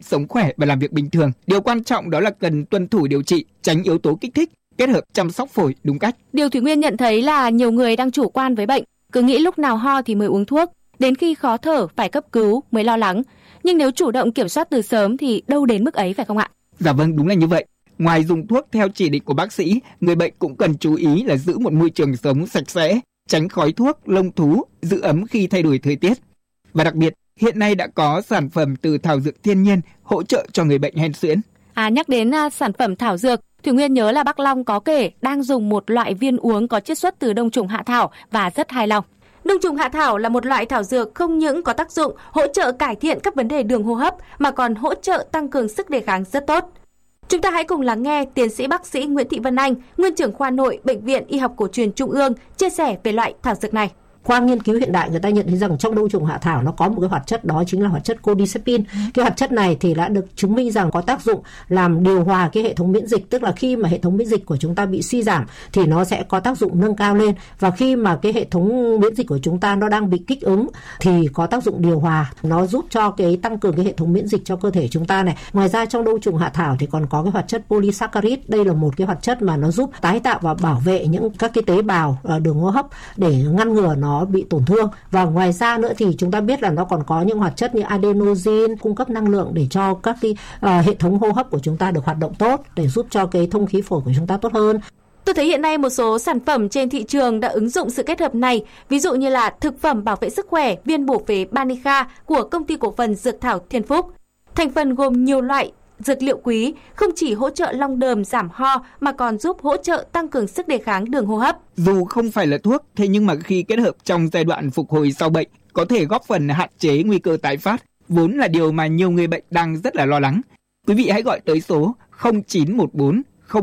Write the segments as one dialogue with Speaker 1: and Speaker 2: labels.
Speaker 1: sống khỏe và làm việc bình thường. Điều quan trọng đó là cần tuân thủ điều trị, tránh yếu tố kích thích, kết hợp chăm sóc phổi đúng cách.
Speaker 2: Điều Thủy Nguyên nhận thấy là nhiều người đang chủ quan với bệnh, cứ nghĩ lúc nào ho thì mới uống thuốc, đến khi khó thở phải cấp cứu mới lo lắng. Nhưng nếu chủ động kiểm soát từ sớm thì đâu đến mức ấy, phải không ạ?
Speaker 1: Dạ vâng, đúng là như vậy. Ngoài dùng thuốc theo chỉ định của bác sĩ, người bệnh cũng cần chú ý là giữ một môi trường sống sạch sẽ, tránh khói thuốc, lông thú, giữ ấm khi thay đổi thời tiết. Và đặc biệt, hiện nay đã có sản phẩm từ thảo dược thiên nhiên hỗ trợ cho người bệnh hen suyễn.
Speaker 2: Nhắc đến sản phẩm thảo dược, Thủy Nguyên nhớ là bác Long có kể đang dùng một loại viên uống có chiết xuất từ đông trùng hạ thảo và rất hài lòng. Đông trùng hạ thảo là một loại thảo dược không những có tác dụng hỗ trợ cải thiện các vấn đề đường hô hấp mà còn hỗ trợ tăng cường sức đề kháng rất tốt. Chúng ta hãy cùng lắng nghe tiến sĩ bác sĩ Nguyễn Thị Vân Anh, nguyên trưởng khoa nội Bệnh viện Y học cổ truyền Trung ương chia sẻ về loại thảo dược này.
Speaker 3: Qua nghiên cứu hiện đại, người ta nhận thấy rằng trong đông trùng hạ thảo nó có một cái hoạt chất, đó chính là hoạt chất cordycepin. Cái hoạt chất này thì đã được chứng minh rằng có tác dụng làm điều hòa cái hệ thống miễn dịch, tức là khi mà hệ thống miễn dịch của chúng ta bị suy giảm thì nó sẽ có tác dụng nâng cao lên, và khi mà cái hệ thống miễn dịch của chúng ta nó đang bị kích ứng thì có tác dụng điều hòa, nó giúp cho cái tăng cường cái hệ thống miễn dịch cho cơ thể chúng ta này. Ngoài ra trong đông trùng hạ thảo thì còn có cái hoạt chất polysaccharide. Đây là một cái hoạt chất mà nó giúp tái tạo và bảo vệ những các cái tế bào đường hô hấp để ngăn ngừa nó bị tổn thương. Và ngoài ra nữa thì chúng ta biết là nó còn có những hoạt chất như adenosine cung cấp năng lượng để cho các cái hệ thống hô hấp của chúng ta được hoạt động tốt, để giúp cho cái thông khí phổi của chúng ta tốt hơn.
Speaker 2: Tôi thấy hiện nay một số sản phẩm trên thị trường đã ứng dụng sự kết hợp này, ví dụ như là thực phẩm bảo vệ sức khỏe viên bổ phế Banica của công ty cổ phần Dược thảo Thiên Phúc. Thành phần gồm nhiều loại dược liệu quý, không chỉ hỗ trợ long đờm giảm ho mà còn giúp hỗ trợ tăng cường sức đề kháng đường hô hấp.
Speaker 1: Dù không phải là thuốc, thế nhưng mà khi kết hợp trong giai đoạn phục hồi sau bệnh, có thể góp phần hạn chế nguy cơ tái phát, vốn là điều mà nhiều người bệnh đang rất là lo lắng. Quý vị hãy gọi tới số 0914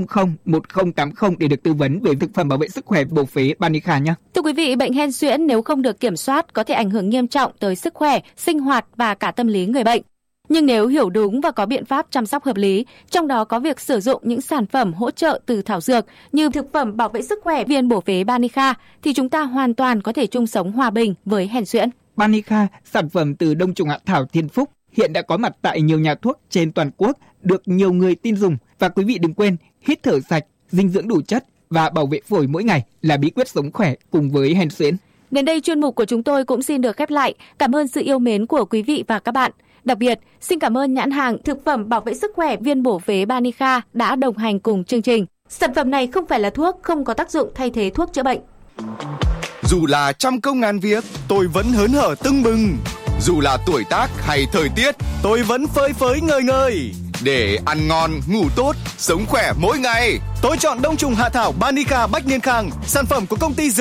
Speaker 1: 001080 để được tư vấn về thực phẩm bảo vệ sức khỏe bổ phế Banica nhé.
Speaker 2: Thưa quý vị, bệnh hen suyễn nếu không được kiểm soát có thể ảnh hưởng nghiêm trọng tới sức khỏe, sinh hoạt và cả tâm lý người bệnh. Nhưng nếu hiểu đúng và có biện pháp chăm sóc hợp lý, trong đó có việc sử dụng những sản phẩm hỗ trợ từ thảo dược như thực phẩm bảo vệ sức khỏe viên bổ phế Banica, thì chúng ta hoàn toàn có thể chung sống hòa bình với hen suyễn.
Speaker 1: Banica, sản phẩm từ đông trùng hạ thảo Thiên Phúc, hiện đã có mặt tại nhiều nhà thuốc trên toàn quốc, được nhiều người tin dùng. Và quý vị đừng quên, hít thở sạch, dinh dưỡng đủ chất và bảo vệ phổi mỗi ngày là bí quyết sống khỏe cùng với hen suyễn.
Speaker 2: Đến đây chuyên mục của chúng tôi cũng xin được khép lại. Cảm ơn sự yêu mến của quý vị và các bạn. Đặc biệt, xin cảm ơn nhãn hàng thực phẩm bảo vệ sức khỏe viên bổ phế Banica đã đồng hành cùng chương trình. Sản phẩm này không phải là thuốc, không có tác dụng thay thế thuốc chữa bệnh.
Speaker 4: Dù là trăm công ngàn việc, tôi vẫn hớn hở tưng bừng. Dù là tuổi tác hay thời tiết, tôi vẫn phơi phới ngời ngời. Để ăn ngon, ngủ tốt, sống khỏe mỗi ngày, tôi chọn đông trùng hạ thảo Banica Bách Niên Khang, sản phẩm của công ty Dược